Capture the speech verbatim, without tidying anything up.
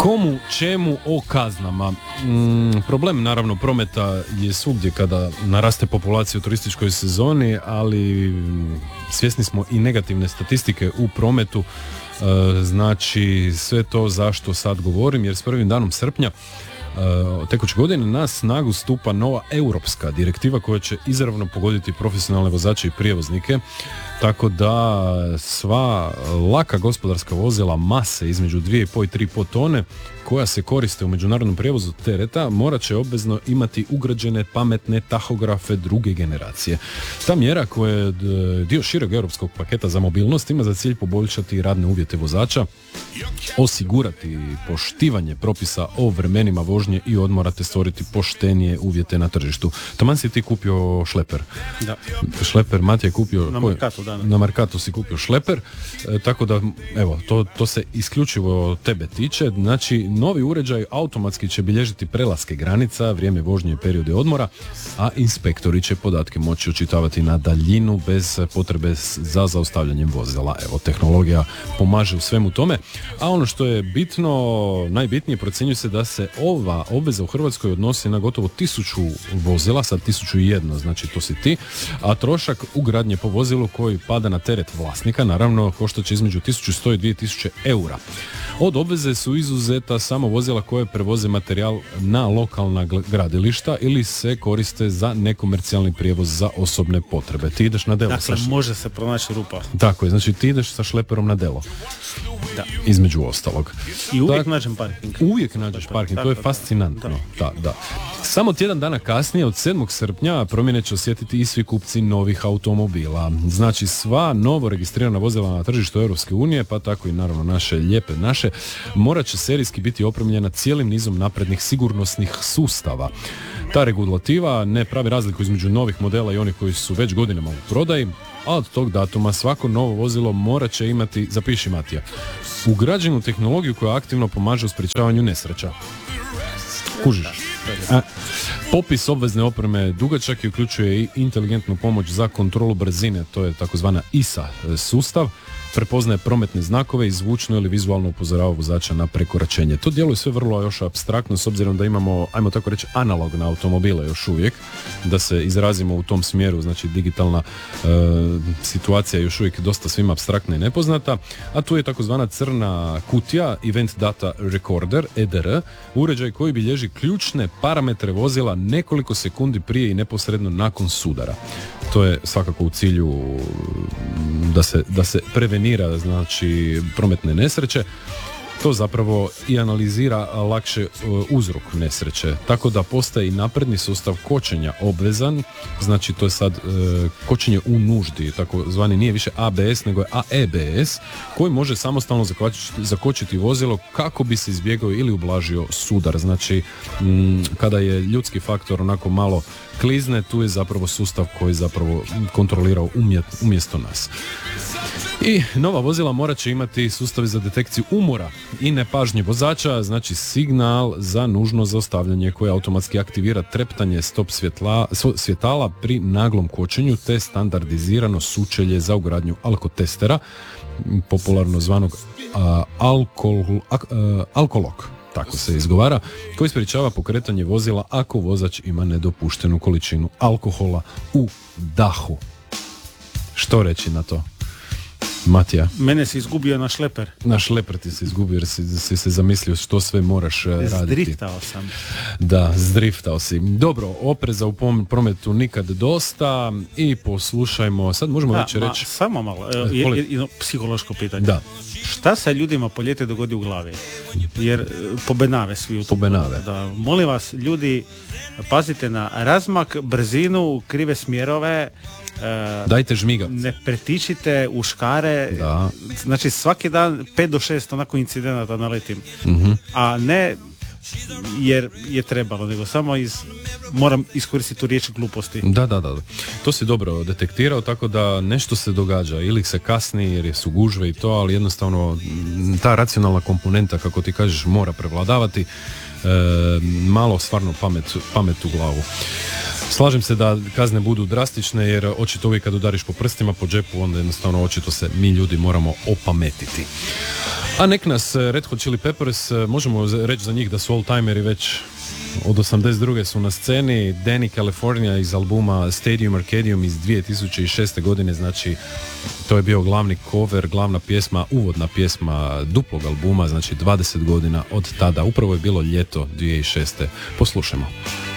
Komu, čemu, o kaznama? Mm, problem naravno prometa je svugdje kada naraste populacija u turističkoj sezoni, ali svjesni smo i negativne statistike u prometu. E, znači sve to zašto sad govorim, jer s prvim danom srpnja Uh, tekuće godine na snagu stupa nova europska direktiva koja će izravno pogoditi profesionalne vozače i prijevoznike, tako da sva laka gospodarska vozila mase između dvije i pol i tri i pol tone koja se koriste u međunarodnom prijevozu tereta morat će obvezno imati ugrađene pametne tahografe druge generacije. Ta mjera koja je dio šireg europskog paketa za mobilnost ima za cilj poboljšati radne uvjete vozača, osigurati poštivanje propisa o vremenima vožnje i odmora te stvoriti poštenije uvjete na tržištu. Taman si ti kupio šleper. Da. Šleper, Matija je kupio... Na Markatu, da. Na Markatu si kupio šleper, e, tako da, evo, to, to se isključivo tebe tiče. Znači, novi uređaj automatski će bilježiti prelaske granica, vrijeme vožnje i periode odmora, a inspektori će podatke moći očitavati na daljinu bez potrebe za zaustavljanjem vozila. Evo, tehnologija pomaže u svemu tome, a ono što je bitno, najbitnije, procjenjuje se da se ova obveza u Hrvatskoj odnosi na gotovo tisuću vozila, sad tisuću i jedno, znači to si ti, a trošak ugradnje po vozilu koji pada na teret vlasnika, naravno, koštat će između tisuću sto i dvije tisuće eura. Od obveze su izuzeta samo vozila koje prevoze materijal na lokalna gradilišta ili se koriste za nekomercijalni prijevoz za osobne potrebe. Ti ideš na delo. Dakle, sa... može se pronaći rupa. Tako je, znači ti ideš sa šleperom na delo. Da. Između ostalog. I uvijek tak, nađem parking. Uvijek nađeš parking, to je fascinantno. Da. Da, da. Samo tjedan dana kasnije, od sedmog srpnja, promjene će osjetiti i svi kupci novih automobila. Znači sva novo registrirana vozila na tržištu Europske unije, pa tako i naravno naše lijepe naše, morat će serijski biti opremljena cijelim nizom naprednih sigurnosnih sustava. Ta regulativa ne pravi razliku između novih modela i onih koji su već godinama u prodaji, a od tog datuma svako novo vozilo morat će imati, zapiši Matija, ugrađenu tehnologiju koja aktivno pomaže u sprječavanju nesreća. Kužiš? A, popis obvezne opreme dugačak i uključuje i inteligentnu pomoć za kontrolu brzine, to je takozvana I S A sustav, prepoznaje prometne znakove i zvučno ili vizualno upozorava vozača na prekoračenje. To djeluje sve vrlo još apstraktno s obzirom da imamo, ajmo tako reći, analog na automobile još uvijek, da se izrazimo u tom smjeru, znači digitalna e, situacija je još uvijek dosta svima apstraktna i nepoznata, a tu je takozvana crna kutija, Event Data Recorder, E D R, uređaj koji bilježi ključne parametre vozila nekoliko sekundi prije i neposredno nakon sudara. To je svakako u cilju da se, da se prevenira, znači, prometne nesreće. To zapravo i analizira lakše uzrok nesreće. Tako da postaje i napredni sustav kočenja obvezan, znači to je sad e, kočenje u nuždi, tako zvani nije više A B S nego je A E B S, koji može samostalno zakočiti, zakočiti vozilo kako bi se izbjegao ili ublažio sudar. Znači m, kada je ljudski faktor onako malo klizne, tu je zapravo sustav koji zapravo kontrolira umjet, umjesto nas. I nova vozila morat će imati sustavi za detekciju umora i nepažnje vozača, znači signal za nužno zaustavljanje koje automatski aktivira treptanje stop svjetla, svjetala pri naglom kočenju te standardizirano sučelje za ugradnju alkotestera, popularno zvanog a, alkohol, a, a, alkolok. Tako se izgovara, koji sprječava pokretanje vozila ako vozač ima nedopuštenu količinu alkohola u dahu. Što reći na to? Matija. Mene si izgubio na šleper. Na šleper ti se izgubio jer si, si se zamislio što sve moraš raditi. Zdriftao sam. Da, zdriftao si. Dobro, opreza u prometu nikad dosta i poslušajmo, sad možemo već reći... Samo malo, je, je, jedno psihološko pitanje. Da. Šta se ljudima po ljeti dogodi u glavi? Jer pobenave svi u to. Pobenave. Da, molim vas, ljudi, pazite na razmak, brzinu, krive smjerove. Uh, Dajte žmiga. Ne pretičite u škare. Da. Znači svaki dan pet do šest onako incidenata naletim. Mm-hmm. A ne jer je trebalo, nego samo iz moram iskoristiti tu riječ gluposti. Da, da, da. To si dobro detektirao, tako da nešto se događa. Ili se kasni jer su gužve i to, ali jednostavno ta racionalna komponenta, kako ti kažeš, mora prevladavati. E, malo stvarno pamet, pamet u glavu. Slažem se da kazne budu drastične jer očito uvijek kad udariš po prstima, po džepu, onda jednostavno očito se mi ljudi moramo opametiti. A nek nas Red Hot Chili Peppers, možemo reći za njih da su old-timeri već od osamdeset druge su na sceni. Danny California iz albuma Stadium Arcadium iz dvije tisuće šeste. godine, znači to je bio glavni cover, glavna pjesma, uvodna pjesma duplog albuma, znači dvadeset godina od tada. Upravo je bilo ljeto dvije tisuće šeste. Poslušajmo.